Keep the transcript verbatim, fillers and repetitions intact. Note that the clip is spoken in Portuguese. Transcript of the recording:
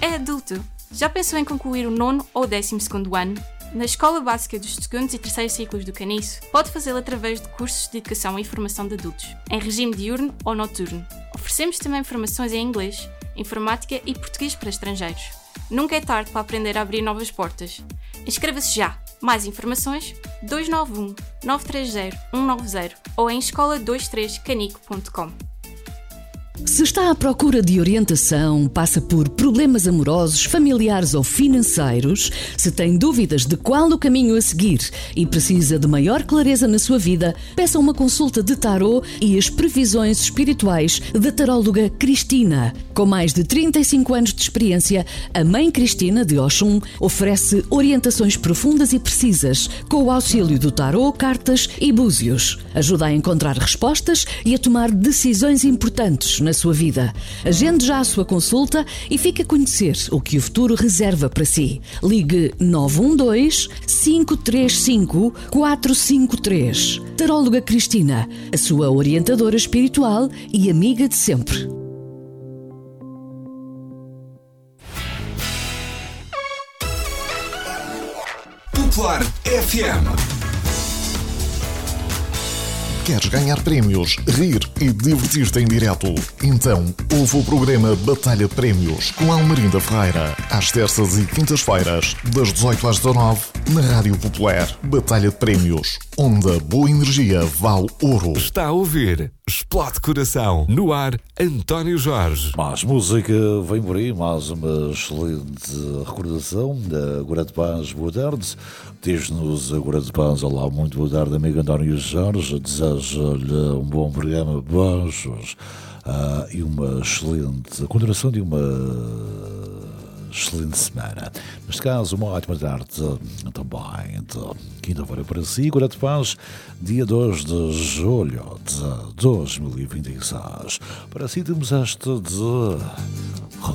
É adulto. Já pensou em concluir o nono ou décimo segundo ano? Na Escola Básica dos segundos e terceiros ciclos do Caniço, pode fazê-lo através de cursos de Educação e Formação de Adultos, em regime diurno ou noturno. Oferecemos também formações em inglês, informática e português para estrangeiros. Nunca é tarde para aprender a abrir novas portas. Inscreva-se já! Mais informações dois nove um, nove três zero, um nove zero ou em escola vinte e três canico ponto com. Se está à procura de orientação, passa por problemas amorosos, familiares ou financeiros, se tem dúvidas de qual o caminho a seguir e precisa de maior clareza na sua vida, peça uma consulta de tarô e as previsões espirituais da taróloga Cristina. Com mais de trinta e cinco anos de experiência, a Mãe Cristina de Oxum oferece orientações profundas e precisas, com o auxílio do tarô, cartas e búzios. Ajuda a encontrar respostas e a tomar decisões importantes na sua vida. Agende já a sua consulta e fique a conhecer o que o futuro reserva para si. Ligue nove um dois, cinco três cinco, quatro cinco três. Taróloga Cristina, a sua orientadora espiritual e amiga de sempre. Popular F M. Queres ganhar prémios, rir e divertir-te em direto? Então, ouve o programa Batalha de Prémios com Almerinda Ferreira, às terças e quintas-feiras, das dezoito às dezanove, na Rádio Popular. Batalha de Prémios, onde a boa energia vale ouro. Está a ouvir Explode Coração. No ar, António Jorge. Mais música vem por aí, mais uma excelente recordação da Agora de Paz. Boa tarde. Diz-nos Agora de Paz. Olá, muito boa tarde, amigo António Jorge. Desejo-lhe um bom programa, beijos uh, e uma excelente continuação de uma excelente semana. Neste caso, uma ótima tarde também de quinta-feira para si. Agora de Paz, dia dois de julho de dois mil e vinte e seis. Para si temos esta de